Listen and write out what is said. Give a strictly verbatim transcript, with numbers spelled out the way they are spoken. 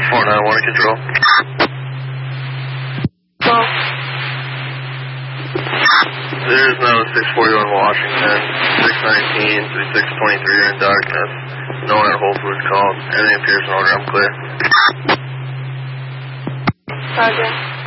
four nine one control. Well. There's no six forty-one Washington, six nineteen, thirty-six twenty-three are in darkness. No one at Whole Foods called. Everything appears in order. I'm clear. Roger.